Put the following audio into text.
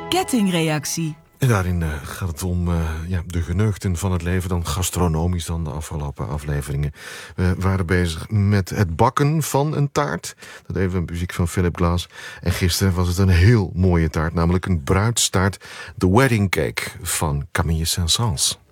kettingreactie. En daarin gaat het om de geneugten van het leven, dan gastronomisch dan de afgelopen afleveringen. We waren bezig met het bakken van een taart. Dat deden we met muziek van Philip Glass. En gisteren was het een heel mooie taart, namelijk een bruidstaart, de wedding cake van Camille Saint-Saëns.